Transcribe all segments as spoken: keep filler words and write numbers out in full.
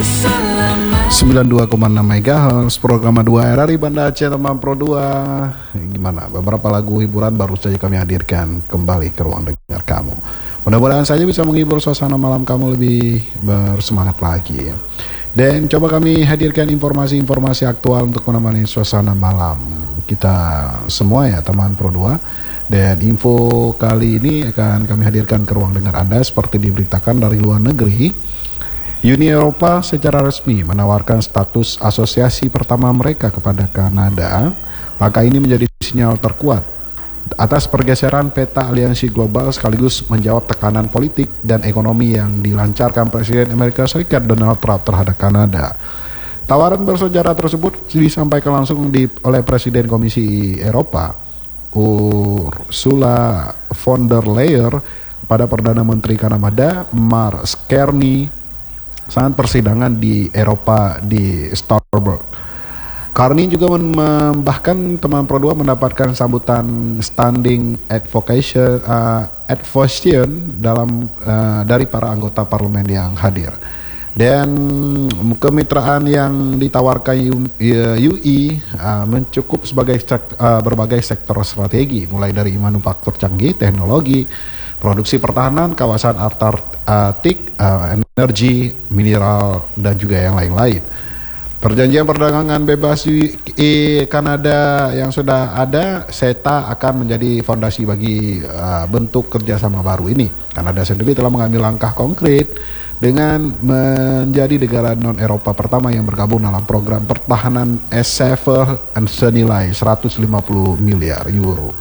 sembilan puluh dua koma enam megahertz, program dua R R I Banda Aceh teman Pro dua. Gimana? Beberapa lagu hiburan baru saja kami hadirkan kembali ke ruang dengar kamu. Mudah-mudahan saja bisa menghibur suasana malam kamu lebih bersemangat lagi. Dan coba kami hadirkan informasi-informasi aktual untuk menemani suasana malam kita semua ya teman Pro dua. Dan info kali ini akan kami hadirkan ke ruang dengar Anda seperti diberitakan dari luar negeri. Uni Eropa secara resmi menawarkan status asosiasi pertama mereka kepada Kanada. Maka ini menjadi sinyal terkuat atas pergeseran peta aliansi global sekaligus menjawab tekanan politik dan ekonomi yang dilancarkan Presiden Amerika Serikat Donald Trump terhadap Kanada. Tawaran bersejarah tersebut disampaikan langsung di, oleh Presiden Komisi Eropa Ursula von der Leyen pada Perdana Menteri Kanada Mark Carney saat persidangan di Eropa di Strasbourg. Carney juga bahkan teman Pro dua mendapatkan sambutan standing advocation uh, advocation dalam uh, dari para anggota parlemen yang hadir. Dan kemitraan yang ditawarkan U I uh, mencukup sebagai sek, uh, berbagai sektor strategi, mulai dari manufaktur canggih, teknologi, produksi pertahanan, kawasan Antartik, uh, energi, mineral, dan juga yang lain-lain. Perjanjian perdagangan bebas di Kanada yang sudah ada, SETA, akan menjadi fondasi bagi uh, bentuk kerjasama baru ini. Kanada sendiri telah mengambil langkah konkret dengan menjadi negara non-Eropa pertama yang bergabung dalam program pertahanan S tujuh senilai seratus lima puluh miliar euro.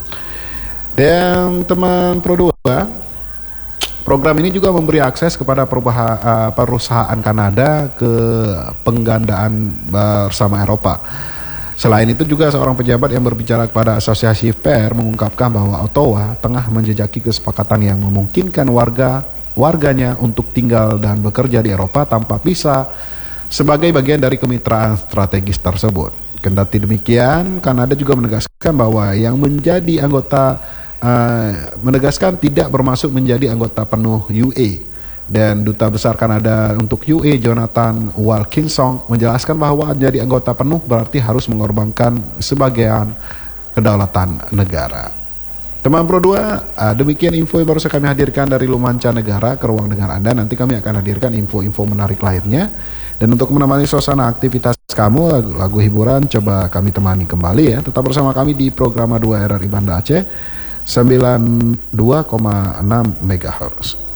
Dan teman Pro dua, program ini juga memberi akses kepada perusahaan Kanada ke penggandaan bersama Eropa. Selain itu juga seorang pejabat yang berbicara kepada Asosiasi Fair mengungkapkan bahwa Ottawa tengah menjejaki kesepakatan yang memungkinkan warga warganya untuk tinggal dan bekerja di Eropa tanpa visa sebagai bagian dari kemitraan strategis tersebut. Kendati demikian, Kanada juga menegaskan bahwa yang menjadi anggota uh, menegaskan tidak bermaksud menjadi anggota penuh U A. Dan Duta Besar Kanada untuk U A Jonathan Wilkinson menjelaskan bahwa menjadi anggota penuh berarti harus mengorbankan sebagian kedaulatan negara. Teman Pro dua, uh, demikian info yang baru saya kami hadirkan dari Lumanca Negara ke ruang dengar Anda. Nanti kami akan hadirkan info-info menarik lainnya. Dan untuk menemani suasana aktivitas kamu, lagu, lagu hiburan coba kami temani kembali ya. Tetap bersama kami di program dua R R I Banda Aceh sembilan puluh dua koma enam megahertz.